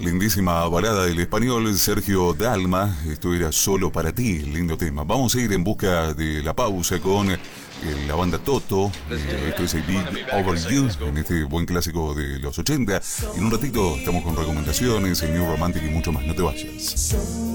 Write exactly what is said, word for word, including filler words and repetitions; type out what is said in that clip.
Lindísima balada del español Sergio Dalma. Esto era Solo para ti, lindo tema. Vamos a ir en busca de la pausa con eh, la banda Toto. Eh, esto es A Big Over You, en este buen clásico de los ochenta. En un ratito estamos con recomendaciones, el New Romantic y mucho más. No te vayas.